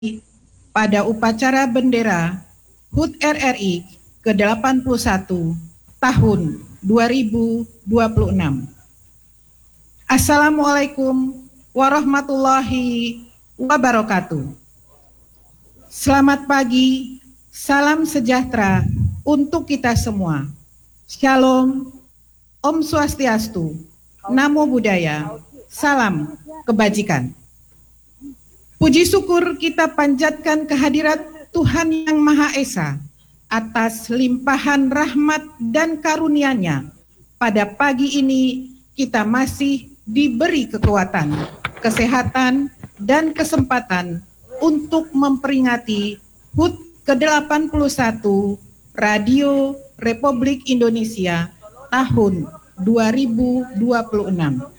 pada upacara bendera HUT RRI ke-81 tahun 2026. Assalamualaikum warahmatullahi wabarakatuh. Selamat pagi, salam sejahtera untuk kita semua. Shalom, Om Swastiastu, Namo Buddhaya, salam kebajikan. Puji syukur kita panjatkan kehadirat Tuhan Yang Maha Esa atas limpahan rahmat dan karunia-Nya. Pada pagi ini kita masih diberi kekuatan, kesehatan, dan kesempatan untuk memperingati HUT ke-81 Radio Republik Indonesia tahun 2026.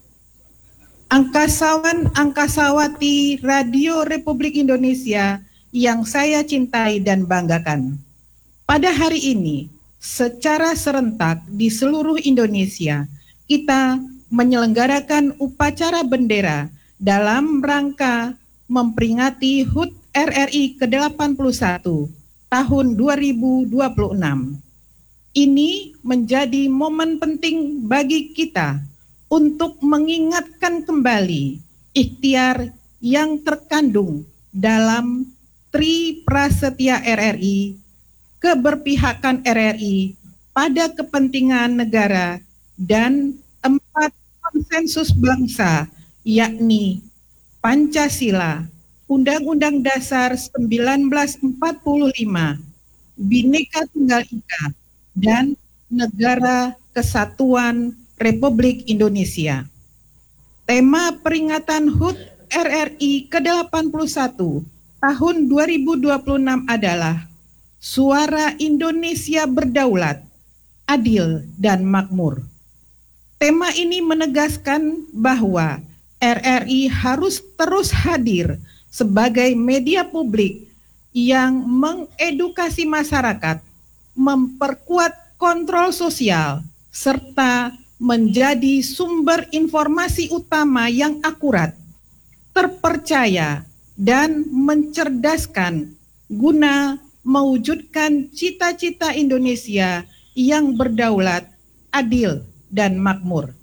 Angkasawan-angkasawati Radio Republik Indonesia yang saya cintai dan banggakan. Pada hari ini, secara serentak di seluruh Indonesia, kita menyelenggarakan upacara bendera dalam rangka memperingati HUT RRI ke-81 tahun 2026. Ini menjadi momen penting bagi kita untuk mengingatkan kembali ikhtiar yang terkandung dalam Tri Prasetya RRI, keberpihakan RRI pada kepentingan negara, dan 4 konsensus bangsa, yakni Pancasila, Undang-Undang Dasar 1945, Bhinneka Tunggal Ika, dan Negara Kesatuan Republik Indonesia. Tema peringatan HUT RRI ke-81 tahun 2026 adalah Suara Indonesia Berdaulat, Adil dan Makmur. Tema ini menegaskan bahwa RRI harus terus hadir sebagai media publik yang mengedukasi masyarakat, memperkuat kontrol sosial, serta menjadi sumber informasi utama yang akurat, terpercaya, dan mencerdaskan guna mewujudkan cita-cita Indonesia yang berdaulat, adil, dan makmur.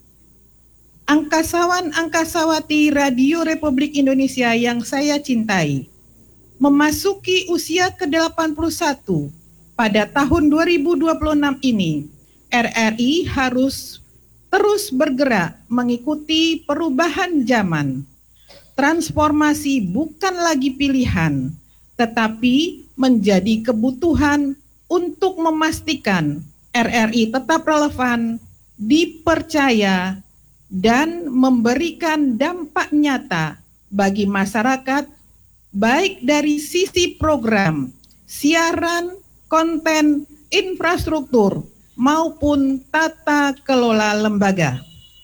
Angkasawan-angkasawati Radio Republik Indonesia yang saya cintai, memasuki usia ke-81 pada tahun 2026 ini, RRI harus terus bergerak mengikuti perubahan zaman. Transformasi bukan lagi pilihan, tetapi menjadi kebutuhan untuk memastikan RRI tetap relevan, dipercaya, dan memberikan dampak nyata bagi masyarakat, baik dari sisi program, siaran, konten, infrastruktur, maupun tata kelola lembaga.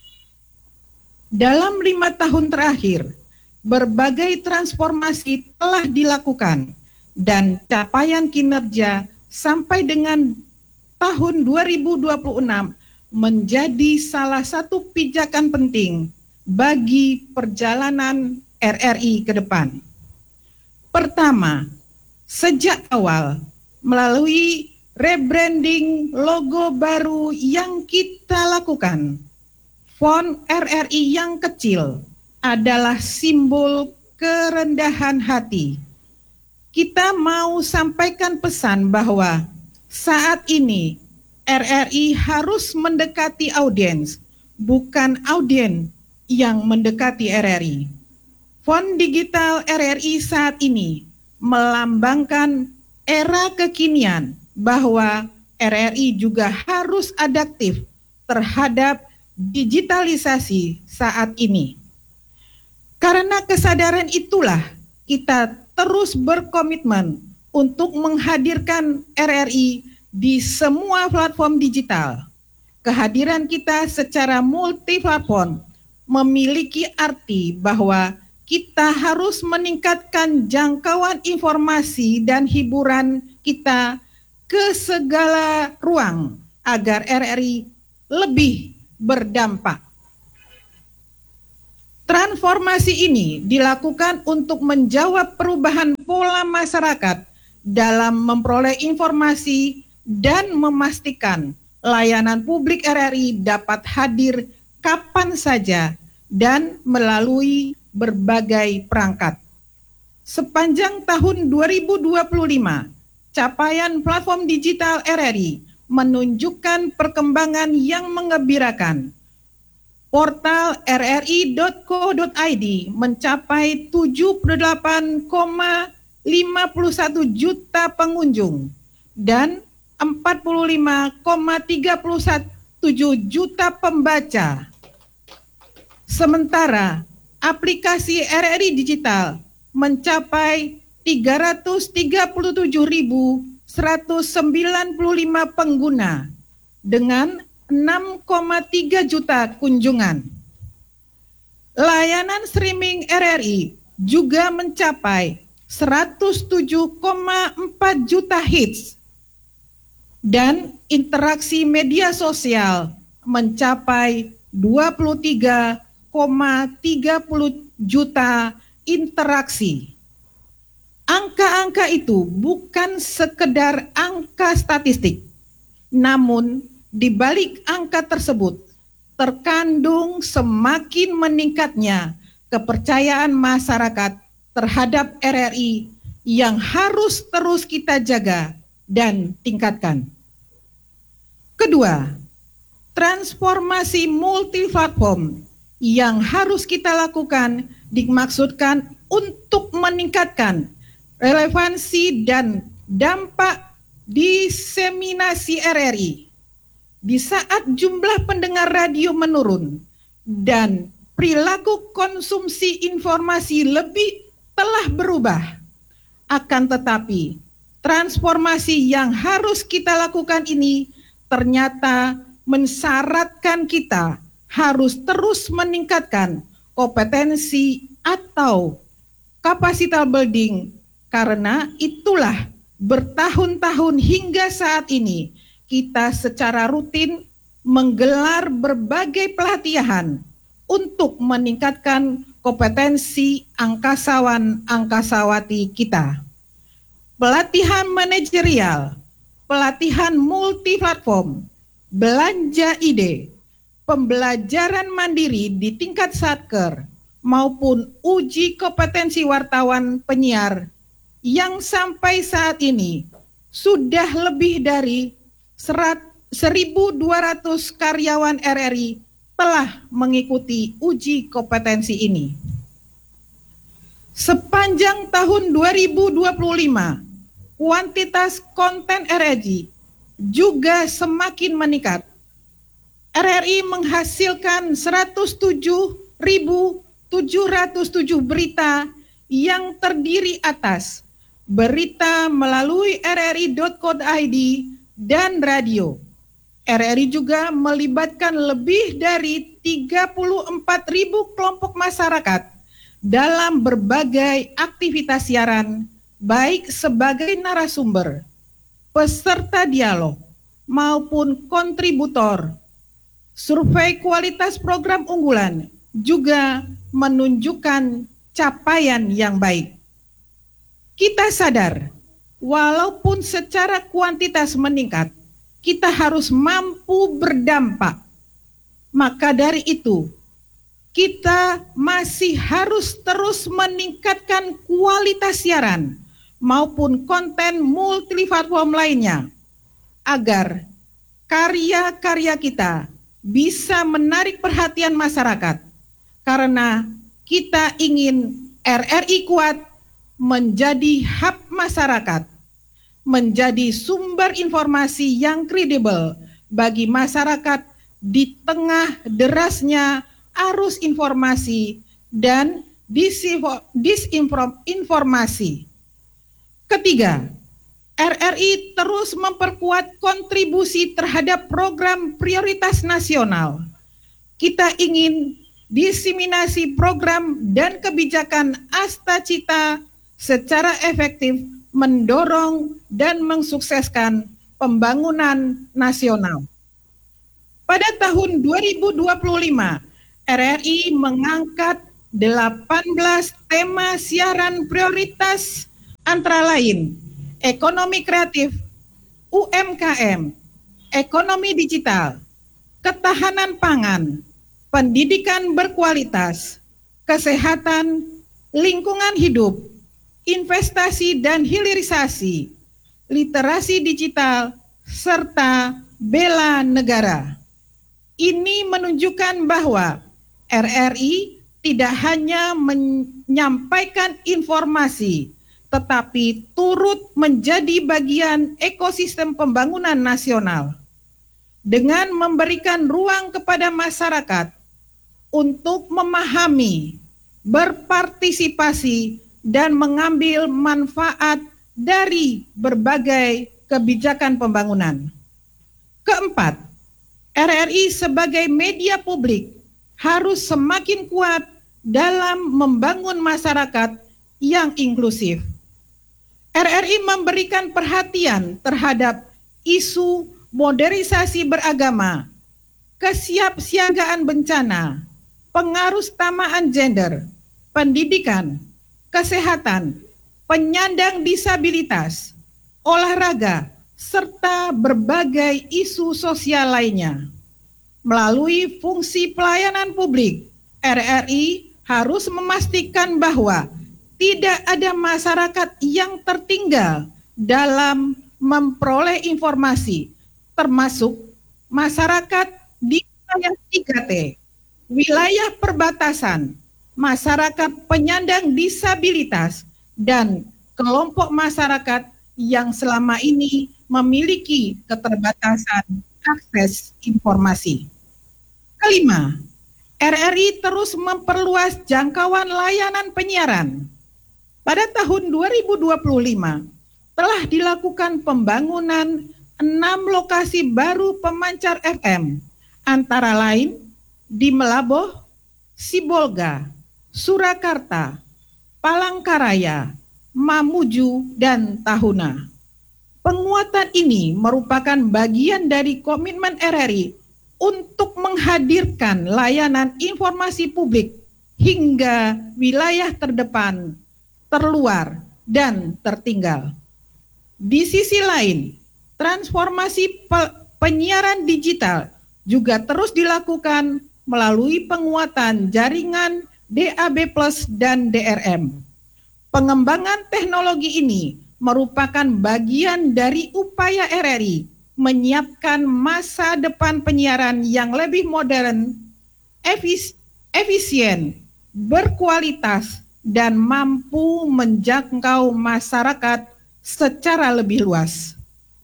Dalam 5 tahun terakhir, berbagai transformasi telah dilakukan dan capaian kinerja sampai dengan tahun 2026 menjadi salah satu pijakan penting bagi perjalanan RRI ke depan. Pertama, sejak awal melalui rebranding logo baru yang kita lakukan, font RRI yang kecil adalah simbol kerendahan hati. Kita mau sampaikan pesan bahwa saat ini RRI harus mendekati audiens, bukan audiens yang mendekati RRI. Font digital RRI saat ini melambangkan era kekinian, bahwa RRI juga harus adaptif terhadap digitalisasi saat ini. Karena kesadaran itulah kita terus berkomitmen untuk menghadirkan RRI di semua platform digital. Kehadiran kita secara multi-platform memiliki arti bahwa kita harus meningkatkan jangkauan informasi dan hiburan kita ke segala ruang agar RRI lebih berdampak. Transformasi ini dilakukan untuk menjawab perubahan pola masyarakat dalam memperoleh informasi dan memastikan layanan publik RRI dapat hadir kapan saja dan melalui berbagai perangkat. Sepanjang tahun 2025, capaian platform digital RRI menunjukkan perkembangan yang menggembirakan. Portal rri.co.id mencapai 78,51 juta pengunjung dan 45,37 juta pembaca. Sementara aplikasi RRI Digital mencapai 337.195 pengguna dengan 6,3 juta kunjungan. Layanan streaming RRI juga mencapai 107,4 juta hits dan interaksi media sosial mencapai 23,30 juta interaksi. Angka-angka itu bukan sekedar angka statistik, namun di balik angka tersebut terkandung semakin meningkatnya kepercayaan masyarakat terhadap RRI yang harus terus kita jaga dan tingkatkan. Kedua, transformasi multiplatform yang harus kita lakukan dimaksudkan untuk meningkatkan relevansi dan dampak diseminasi RRI. Di saat jumlah pendengar radio menurun dan perilaku konsumsi informasi telah berubah, akan tetapi transformasi yang harus kita lakukan ini ternyata mensyaratkan kita harus terus meningkatkan kompetensi atau capacity building, karena itulah bertahun-tahun hingga saat ini kita secara rutin menggelar berbagai pelatihan untuk meningkatkan kompetensi angkasawan-angkasawati kita. Pelatihan manajerial, pelatihan multiplatform, belanja ide, pembelajaran mandiri di tingkat satker, maupun uji kompetensi wartawan penyiar yang sampai saat ini sudah lebih dari 1.200 karyawan RRI telah mengikuti uji kompetensi ini. Sepanjang tahun 2025, kuantitas konten RRI juga semakin meningkat. RRI menghasilkan 107.707 berita yang terdiri atas berita melalui rri.co.id dan radio. RRI juga melibatkan lebih dari 34.000 kelompok masyarakat dalam berbagai aktivitas siaran, baik sebagai narasumber, peserta dialog, maupun kontributor. Survei kualitas program unggulan juga menunjukkan capaian yang baik. Kita sadar, walaupun secara kuantitas meningkat, kita harus mampu berdampak. Maka dari itu, kita masih harus terus meningkatkan kualitas siaran maupun konten multiplatform lainnya, agar karya-karya kita bisa menarik perhatian masyarakat, karena kita ingin RRI kuat menjadi hub masyarakat, menjadi sumber informasi yang kredibel bagi masyarakat di tengah derasnya arus informasi dan disinformasi. Ketiga, RRI terus memperkuat kontribusi terhadap program prioritas nasional. Kita ingin diseminasi program dan kebijakan Astacita secara efektif mendorong dan mensukseskan pembangunan nasional. Pada tahun 2025, RRI mengangkat 18 tema siaran prioritas antara lain ekonomi kreatif, UMKM, ekonomi digital, ketahanan pangan, pendidikan berkualitas, kesehatan, lingkungan hidup, investasi dan hilirisasi, literasi digital, serta bela negara. Ini menunjukkan bahwa RRI tidak hanya menyampaikan informasi, tetapi turut menjadi bagian ekosistem pembangunan nasional. Dengan memberikan ruang kepada masyarakat untuk memahami, berpartisipasi, dan mengambil manfaat dari berbagai kebijakan pembangunan. Keempat, RRI sebagai media publik harus semakin kuat dalam membangun masyarakat yang inklusif. RRI memberikan perhatian terhadap isu modernisasi beragama, kesiapsiagaan bencana, pengarusutamaan gender, pendidikan, kesehatan, penyandang disabilitas, olahraga, serta berbagai isu sosial lainnya. Melalui fungsi pelayanan publik, RRI harus memastikan bahwa tidak ada masyarakat yang tertinggal dalam memperoleh informasi, termasuk masyarakat di wilayah 3T, wilayah perbatasan, masyarakat penyandang disabilitas, dan kelompok masyarakat yang selama ini memiliki keterbatasan akses informasi. Kelima, RRI terus memperluas jangkauan layanan penyiaran. Pada tahun 2025, telah dilakukan pembangunan 6 lokasi baru pemancar FM, antara lain di Melaboh, Sibolga, Surakarta, Palangkaraya, Mamuju, dan Tahuna. Penguatan ini merupakan bagian dari komitmen RRI untuk menghadirkan layanan informasi publik hingga wilayah terdepan, terluar, dan tertinggal. Di sisi lain, transformasi penyiaran digital juga terus dilakukan melalui penguatan jaringan DAB+ dan DRM. Pengembangan teknologi ini merupakan bagian dari upaya RRI menyiapkan masa depan penyiaran yang lebih modern, efisien, berkualitas, dan mampu menjangkau masyarakat secara lebih luas.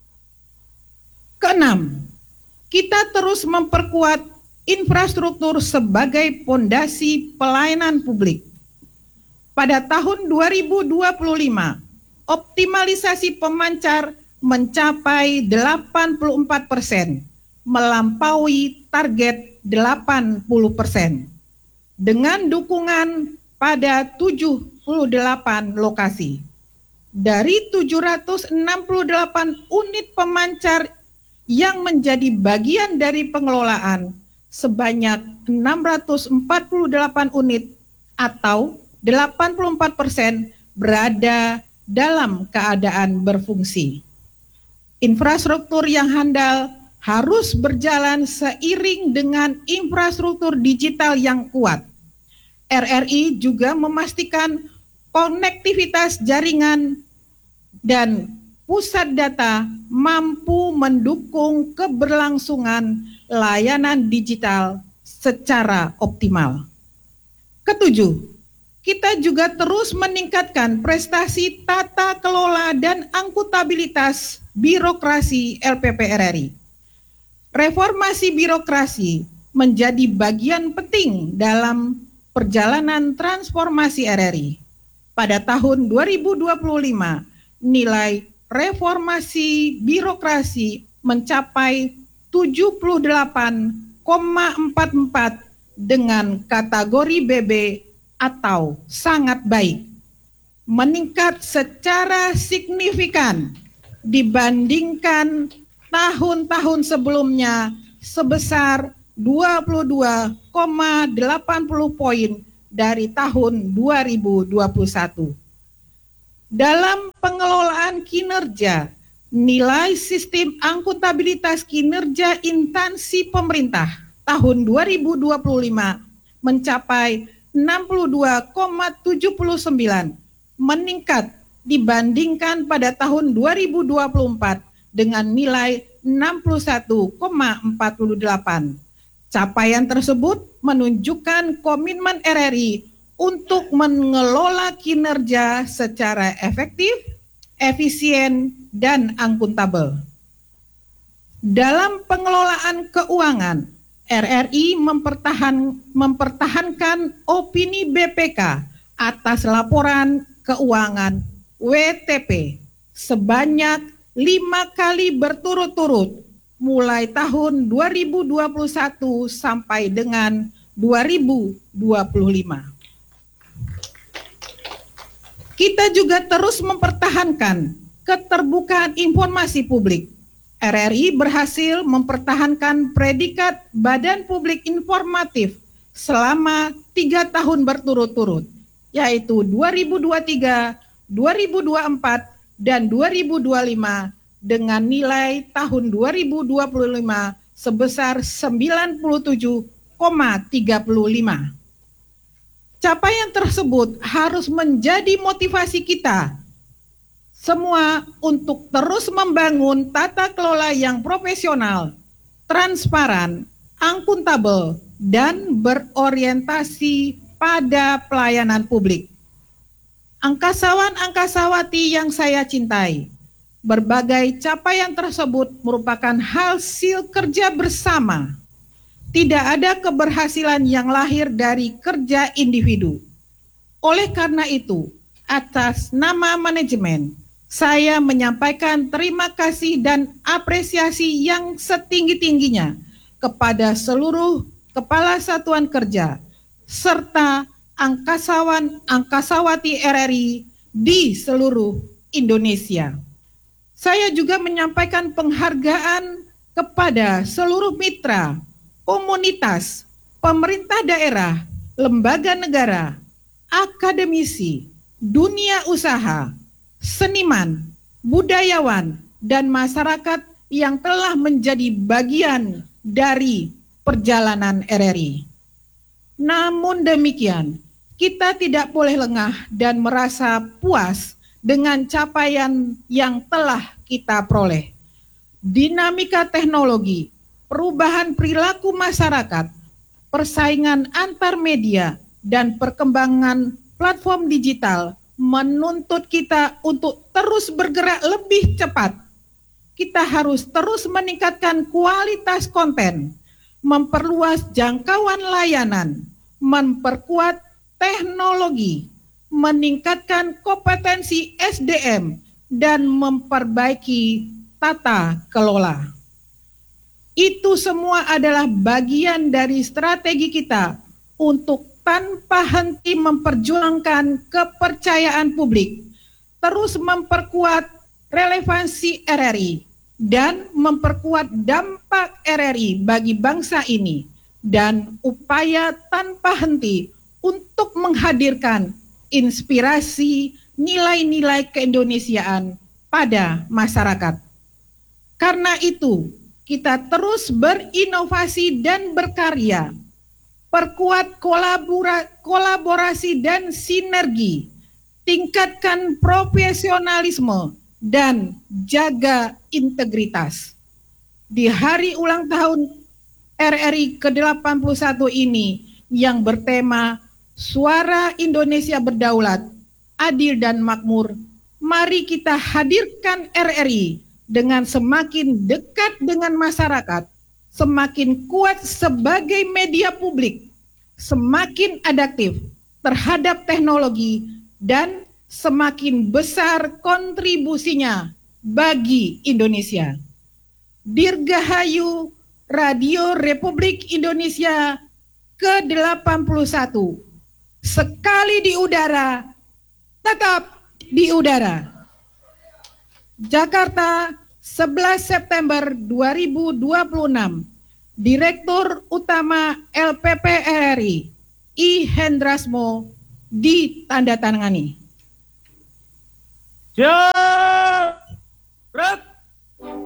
Keenam, kita terus memperkuat infrastruktur sebagai pondasi pelayanan publik. Pada tahun 2025, optimalisasi pemancar mencapai 84%, melampaui target 80%, dengan dukungan pada 78 lokasi. Dari 768 unit pemancar yang menjadi bagian dari pengelolaan, sebanyak 648 unit atau 84% berada dalam keadaan berfungsi. Infrastruktur yang handal harus berjalan seiring dengan infrastruktur digital yang kuat. RRI juga memastikan konektivitas jaringan dan pusat data mampu mendukung keberlangsungan layanan digital secara optimal. Ketujuh, kita juga terus meningkatkan prestasi tata kelola dan akuntabilitas birokrasi LPP RRI. Reformasi birokrasi menjadi bagian penting dalam perjalanan transformasi RRI. Pada tahun 2025, nilai reformasi birokrasi mencapai 78,44 dengan kategori BB atau sangat baik, meningkat secara signifikan dibandingkan tahun-tahun sebelumnya sebesar 22,80 poin dari tahun 2021. Dalam pengelolaan kinerja, nilai sistem akuntabilitas kinerja instansi pemerintah tahun 2025 mencapai 62,79, meningkat dibandingkan pada tahun 2024 dengan nilai 61,48. Capaian tersebut menunjukkan komitmen RRI untuk mengelola kinerja secara efektif, efisien, dan akuntabel. Dalam pengelolaan keuangan, RRI mempertahankan opini BPK atas laporan keuangan WTP sebanyak 5 kali berturut-turut mulai tahun 2021 sampai dengan 2025. Kita juga terus mempertahankan keterbukaan informasi publik. RRI berhasil mempertahankan predikat Badan Publik Informatif selama 3 tahun berturut-turut, yaitu 2023, 2024, dan 2025 dengan nilai tahun 2025 sebesar 97,35. Capaian tersebut harus menjadi motivasi kita semua untuk terus membangun tata kelola yang profesional, transparan, akuntabel, dan berorientasi pada pelayanan publik. Angkasawan-angkasawati yang saya cintai, berbagai capaian tersebut merupakan hasil kerja bersama. Tidak ada keberhasilan yang lahir dari kerja individu. Oleh karena itu, atas nama manajemen, saya menyampaikan terima kasih dan apresiasi yang setinggi-tingginya kepada seluruh kepala satuan kerja serta angkasawan-angkasawati RRI di seluruh Indonesia. Saya juga menyampaikan penghargaan kepada seluruh mitra, komunitas, pemerintah daerah, lembaga negara, akademisi, dunia usaha, seniman, budayawan, dan masyarakat yang telah menjadi bagian dari perjalanan RRI. Namun demikian, kita tidak boleh lengah dan merasa puas dengan capaian yang telah kita peroleh. Dinamika teknologi, perubahan perilaku masyarakat, persaingan antar media, dan perkembangan platform digital menuntut kita untuk terus bergerak lebih cepat. Kita harus terus meningkatkan kualitas konten, memperluas jangkauan layanan, memperkuat teknologi, meningkatkan kompetensi SDM, dan memperbaiki tata kelola. Itu semua adalah bagian dari strategi kita untuk tanpa henti memperjuangkan kepercayaan publik, terus memperkuat relevansi RRI, dan memperkuat dampak RRI bagi bangsa ini, dan upaya tanpa henti untuk menghadirkan inspirasi nilai-nilai keindonesiaan pada masyarakat. Karena itu, kita terus berinovasi dan berkarya, perkuat kolaborasi dan sinergi, tingkatkan profesionalisme, dan jaga integritas. Di hari ulang tahun RRI ke-81 ini yang bertema Suara Indonesia Berdaulat, Adil dan Makmur, mari kita hadirkan RRI dengan semakin dekat dengan masyarakat, semakin kuat sebagai media publik, semakin adaptif terhadap teknologi, dan semakin besar kontribusinya bagi Indonesia. Dirgahayu Radio Republik Indonesia ke-81. Sekali di udara, tetap di udara. Jakarta, 11 September 2026, Direktur Utama LPP RRI, I. Hendrasmo ditandatangani. Siap.